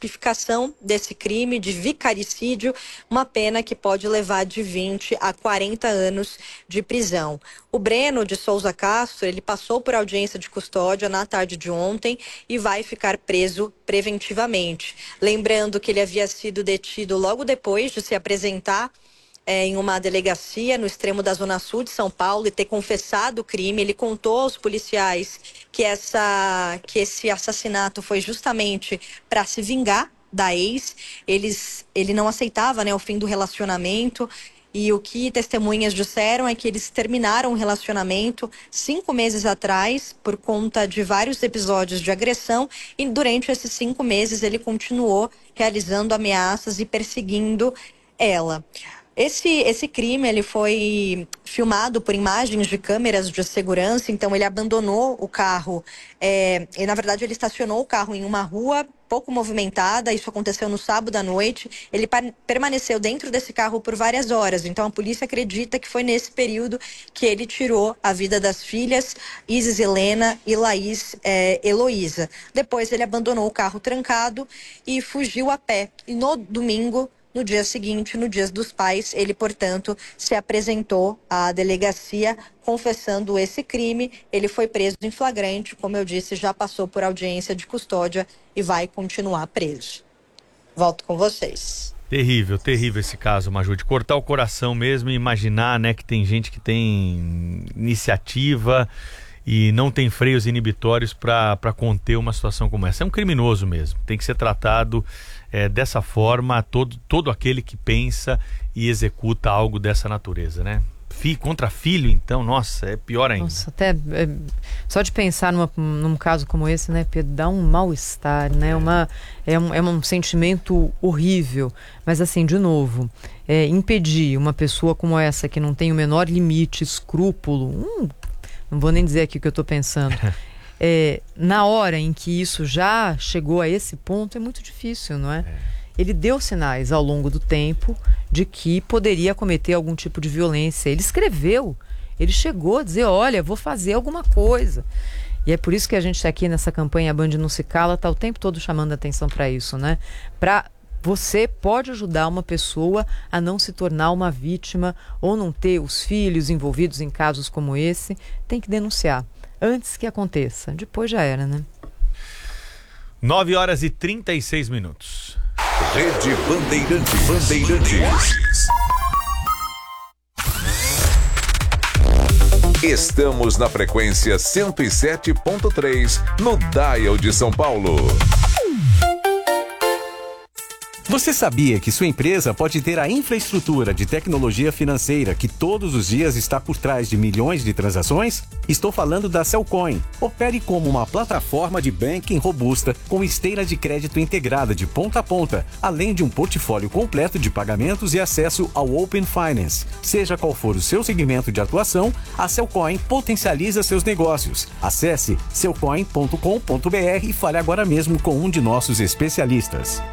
tipificação desse crime de vicaricídio, uma pena que pode levar de 20 a 40 anos de prisão. O Breno de Souza Castro, ele passou por audiência de custódia na tarde de ontem e vai ficar preso preventivamente. Lembrando que ele havia sido detido logo depois de se apresentar em uma delegacia no extremo da Zona Sul de São Paulo e ter confessado o crime. Ele contou aos policiais que esse assassinato foi justamente para se vingar da ex. Ele não aceitava, né, o fim do relacionamento. E o que testemunhas disseram é que eles terminaram o relacionamento 5 meses atrás por conta de vários episódios de agressão, e durante esses 5 meses ele continuou realizando ameaças e perseguindo ela. Esse crime ele foi filmado por imagens de câmeras de segurança. Então ele abandonou o carro e na verdade ele estacionou o carro em uma rua pouco movimentada. Isso aconteceu no sábado à noite. Ele permaneceu dentro desse carro por várias horas. Então a polícia acredita que foi nesse período que ele tirou a vida das filhas Isis Helena e Laís Heloísa. Depois ele abandonou o carro trancado e fugiu a pé. E no domingo, no dia seguinte, no Dia dos Pais, ele, portanto, se apresentou à delegacia confessando esse crime. Ele foi preso em flagrante, como eu disse, já passou por audiência de custódia e vai continuar preso. Volto com vocês. Terrível, terrível esse caso, Maju, de cortar o coração mesmo e imaginar, né, que tem gente que tem iniciativa e não tem freios inibitórios para conter uma situação como essa. É um criminoso mesmo, tem que ser tratado dessa forma todo aquele que pensa e executa algo dessa natureza, né? Contra filho, então, nossa, é pior ainda. Nossa, até só de pensar num caso como esse, né, Pedro, dá um mal-estar, né? É um sentimento horrível. Mas assim, de novo, impedir uma pessoa como essa, que não tem o menor limite, escrúpulo, não vou nem dizer aqui o que eu estou pensando, na hora em que isso já chegou a esse ponto, é muito difícil, não é? Ele deu sinais ao longo do tempo de que poderia cometer algum tipo de violência. Ele escreveu, ele chegou a dizer, olha, vou fazer alguma coisa. E é por isso que a gente aqui nessa campanha A Band Não Se Cala está o tempo todo chamando a atenção para isso, né? Você pode ajudar uma pessoa a não se tornar uma vítima ou não ter os filhos envolvidos em casos como esse. Tem que denunciar antes que aconteça. Depois já era, né? 9h36. Rede Bandeirantes. Estamos na frequência 107.3 no Dial de São Paulo. Você sabia que sua empresa pode ter a infraestrutura de tecnologia financeira que todos os dias está por trás de milhões de transações? Estou falando da Cellcoin. Opere como uma plataforma de banking robusta com esteira de crédito integrada de ponta a ponta, além de um portfólio completo de pagamentos e acesso ao Open Finance. Seja qual for o seu segmento de atuação, a Cellcoin potencializa seus negócios. Acesse cellcoin.com.br e fale agora mesmo com um de nossos especialistas.